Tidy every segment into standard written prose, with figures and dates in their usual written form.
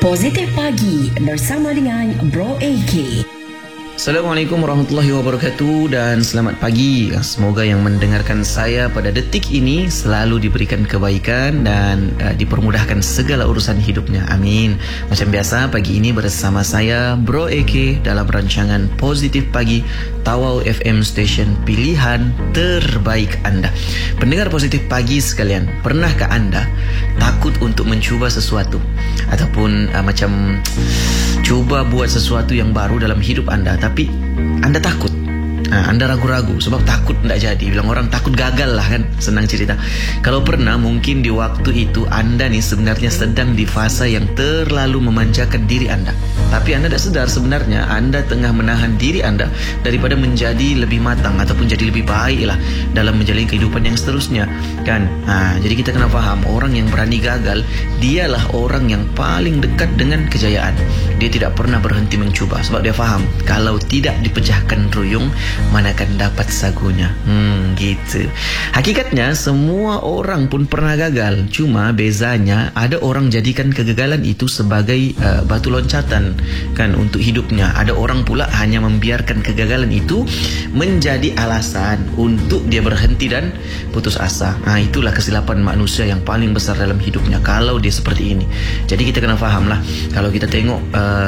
Positif Pagi bersama dengan Bro AK. Assalamualaikum warahmatullahi wabarakatuh dan selamat pagi. Semoga yang mendengarkan saya pada detik ini selalu diberikan kebaikan dan dipermudahkan segala urusan hidupnya. Amin. Macam biasa, pagi ini bersama saya Bro AK dalam rancangan Positif Pagi Tawau FM Station pilihan terbaik anda. Pendengar Positif Pagi sekalian, pernahkah anda takut untuk mencuba sesuatu ataupun macam cuba buat sesuatu yang baru dalam hidup anda, tapi anda takut, anda ragu-ragu sebab takut tidak jadi. Bilang orang takut gagal lah kan, senang cerita. Kalau pernah, mungkin di waktu itu anda nih sebenarnya sedang di fase yang terlalu memanjakan diri anda, tapi anda tidak sadar sebenarnya anda tengah menahan diri anda daripada menjadi lebih matang ataupun jadi lebih baik lah dalam menjalani kehidupan yang seterusnya kan. Jadi kita kena faham, orang yang berani gagal dialah orang yang paling dekat dengan kejayaan. Dia tidak pernah berhenti mencuba sebab dia faham kalau tidak dipecahkan ruyung, mana akan dapat sagunya. Gitu. Hakikatnya semua orang pun pernah gagal, cuma bezanya ada orang jadikan kegagalan itu sebagai batu loncatan kan untuk hidupnya. Ada orang pula hanya membiarkan kegagalan itu menjadi alasan untuk dia berhenti dan putus asa. Itulah kesilapan manusia yang paling besar dalam hidupnya kalau dia seperti ini. Jadi kita kena faham lah, kalau kita tengok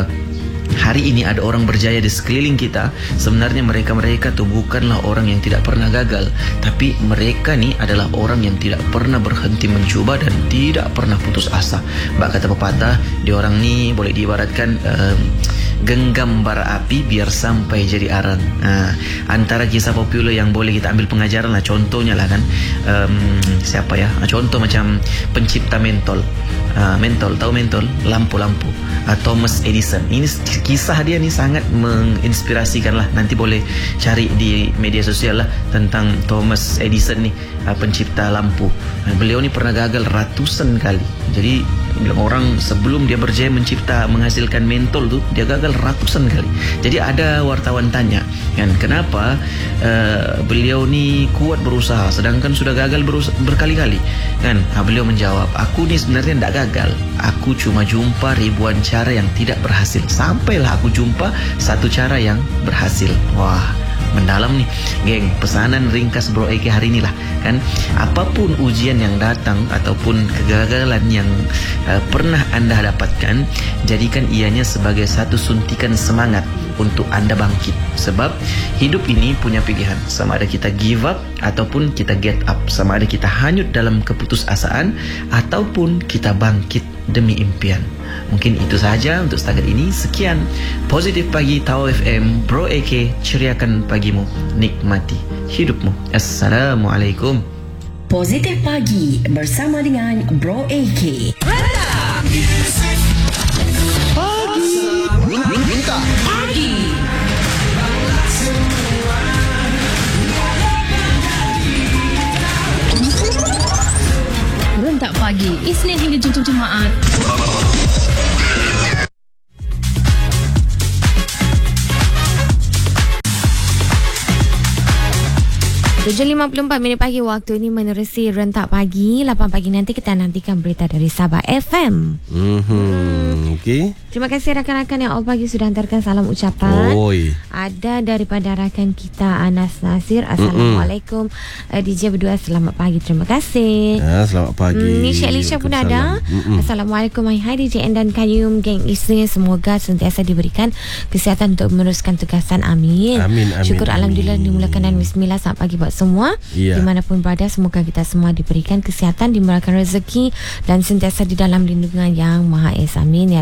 hari ini ada orang berjaya di sekeliling kita, sebenarnya mereka tu bukanlah orang yang tidak pernah gagal, tapi mereka ni adalah orang yang tidak pernah berhenti mencuba dan tidak pernah putus asa. Bak kata pepatah, dia orang ni boleh diibaratkan genggam bara api biar sampai jadi arang. Antara kisah popular yang boleh kita ambil pengajaran lah, contohnya lah kan, siapa ya, contoh macam pencipta mentol. Tahu mentol? Lampu-lampu. Thomas Edison. Ini kisah dia ni sangat menginspirasikan lah. Nanti boleh cari di media sosial lah tentang Thomas Edison ni, pencipta lampu. Beliau ni pernah gagal ratusan kali. Jadi bilang orang sebelum dia berjaya menghasilkan mentol tu, dia gagal ratusan kali. Jadi ada wartawan tanya kan, kenapa beliau ni kuat berusaha sedangkan sudah gagal berkali-kali kan. Beliau menjawab, aku ni sebenarnya tidak gagal, aku cuma jumpa ribuan cara yang tidak berhasil, sampailah aku jumpa satu cara yang berhasil. Wah, mendalam nih geng. Pesanan ringkas Bro Eke hari inilah kan, apapun ujian yang datang ataupun kegagalan yang pernah anda dapatkan, jadikan ianya sebagai satu suntikan semangat untuk anda bangkit. Sebab hidup ini punya pilihan, sama ada kita give up ataupun kita get up, sama ada kita hanyut dalam keputusasaan ataupun kita bangkit demi impian. Mungkin itu sahaja untuk setakat ini. Sekian Positif Pagi Tawau FM, Bro AK, ceriakan pagimu, nikmati hidupmu. Assalamualaikum. Positif Pagi bersama dengan Bro AK. Pagi. Rentak pagi, Isnin hingga Jumaat. 7.54 pagi waktu ini menerusi Rentak Pagi. 8 pagi nanti kita nantikan berita dari Sabah FM. Okey. Terima kasih rakan-rakan yang all pagi sudah hantarkan salam ucapan. Ada daripada rakan kita Anas Nasir. Assalamualaikum. DJ berdua selamat pagi. Terima kasih. Selamat pagi. Ni Syed Lisha pun ada. Assalamualaikum. Hai DJ Endan Kayum, geng isteri, semoga sentiasa diberikan kesihatan untuk meneruskan tugasan. Amin. Amin. Syukur alhamdulillah dimulakan dan bismillah. Selamat pagi buat semua. Dimanapun berada, semoga kita semua diberikan kesihatan, dimurahkan rezeki dan sentiasa di dalam lindungan yang Maha Esa. Amin ya